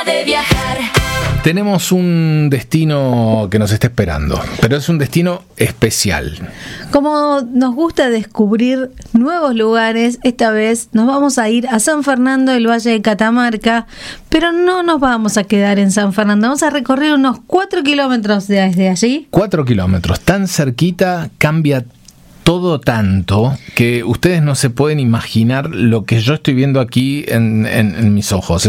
de viajar. Tenemos un destino que nos está esperando, pero es un destino especial. Como nos gusta descubrir nuevos lugares, esta vez nos vamos a ir a San Fernando del Valle de Catamarca, pero no nos vamos a quedar en San Fernando, vamos a recorrer unos 4 kilómetros desde allí. 4 kilómetros, tan cerquita, cambia todo tanto que ustedes no se pueden imaginar lo que yo estoy viendo aquí en mis ojos.